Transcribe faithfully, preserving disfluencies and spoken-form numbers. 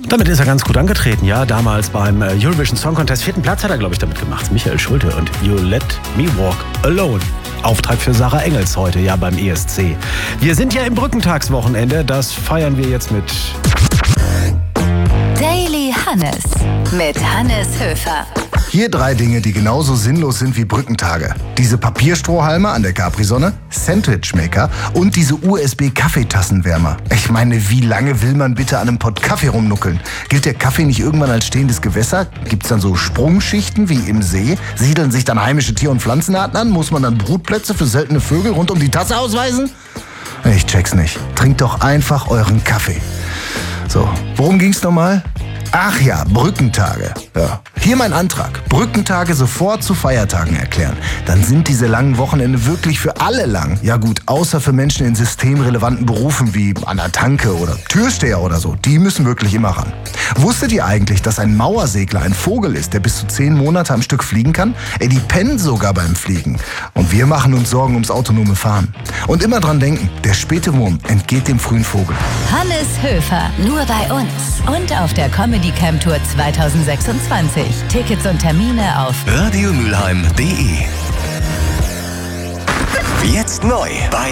Damit ist er ganz gut angetreten, ja. Damals beim Eurovision Song Contest. Vierten Platz hat er, glaube ich, damit gemacht. Michael Schulte und You Let Me Walk Alone. Auftrag für Sarah Engels heute, ja, beim E S C. Wir sind ja im Brückentagswochenende. Das feiern wir jetzt mit Daily Hannes mit Hannes Höfer. Hier drei Dinge, die genauso sinnlos sind wie Brückentage. Diese Papierstrohhalme an der Capri-Sonne, Sandwichmaker und diese U S B-Kaffeetassenwärmer. Ich meine, wie lange will man bitte an einem Pott Kaffee rumnuckeln? Gilt der Kaffee nicht irgendwann als stehendes Gewässer? Gibt's dann so Sprungschichten wie im See? Siedeln sich dann heimische Tier- und Pflanzenarten an? Muss man dann Brutplätze für seltene Vögel rund um die Tasse ausweisen? Ich check's nicht. Trinkt doch einfach euren Kaffee. So, worum ging's nochmal? Ach ja, Brückentage. Ja. Hier mein Antrag. Brückentage sofort zu Feiertagen erklären. Dann sind diese langen Wochenende wirklich für alle lang. Ja gut, außer für Menschen in systemrelevanten Berufen wie an der Tanke oder Türsteher oder so. Die müssen wirklich immer ran. Wusstet ihr eigentlich, dass ein Mauersegler ein Vogel ist, der bis zu zehn Monate am Stück fliegen kann? Ey, die pennen sogar beim Fliegen. Und wir machen uns Sorgen ums autonome Fahren. Und immer dran denken, der späte Wurm entgeht dem frühen Vogel. Hannes Höfer, nur bei uns. Und auf der Comedy Camp Tour zwanzig sechsundzwanzig. Tickets und Termine auf radiomülheim punkt de. Jetzt neu bei